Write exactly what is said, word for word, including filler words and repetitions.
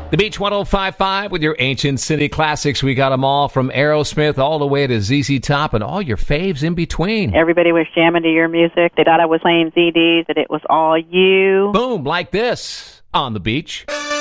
The Beach one oh five point five with your Ancient City classics. We got them all from Aerosmith all the way to Z Z Top and all your faves in between. Everybody was jamming to your music. They thought I was playing C Ds, that it was all you. Boom, like this on the beach.